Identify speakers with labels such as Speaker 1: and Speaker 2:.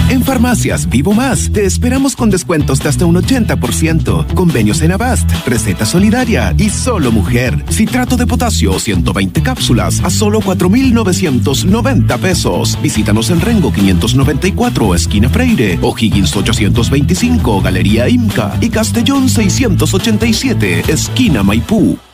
Speaker 1: En Farmacias Vivo Más, te esperamos con descuentos de hasta un 80%. Convenios en Avast, receta solidaria y solo mujer. Citrato de potasio, 120 cápsulas a solo 4,990 pesos. Visítanos en Rengo 594, esquina Freire, O'Higgins 825, Galería Imca y Castellón 687, esquina Maipú.